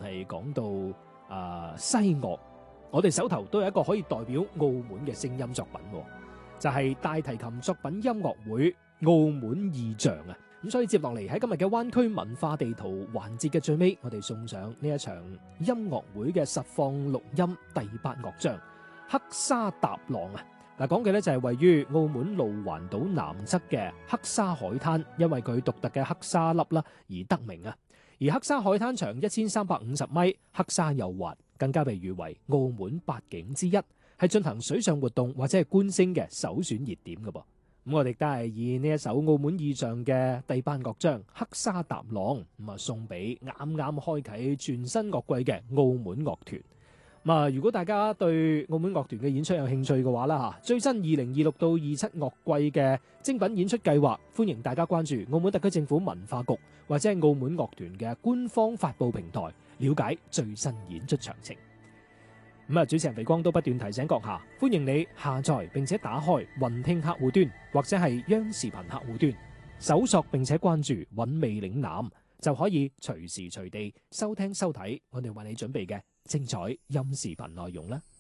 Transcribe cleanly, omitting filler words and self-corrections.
係講到西樂，我哋手頭都有一個可以代表澳門嘅聲音作品，就係大提琴作品音樂會《澳門意象》啊！咁所以接落嚟喺今日嘅灣區文化地圖環節嘅最尾，我哋送上呢一場音樂會嘅實況錄音第8樂章《黑沙踏浪》啊！嗱，講嘅咧就係位於澳門路環島南側嘅黑沙海灘，因為佢獨特嘅黑沙粒啦而得名啊！而黑沙海灘長1350米，黑沙又滑，更加被譽為澳門8景之一，係進行水上活動或者係觀星嘅首選熱點嘅噃。咁我哋都係以呢一首澳門意象嘅第8樂章《黑沙踏浪》咁啊，送俾啱啱開啟全新樂季嘅澳門樂團。咁啊，如果大家對澳門樂團嘅演出有興趣嘅話啦嚇，最新2026到27樂季嘅精品演出計劃，歡迎大家關注澳門特區政府文化局或者係澳門樂團嘅官方發布平台，了解最新演出詳情。咁啊，主持人肥光都不斷提醒閣下，歡迎你下載並且打開雲聽客戶端或者係央視頻客戶端，搜索並且關注韻味嶺南，就可以隨時隨地收聽收睇我哋為你準備嘅精彩音視頻內容啦。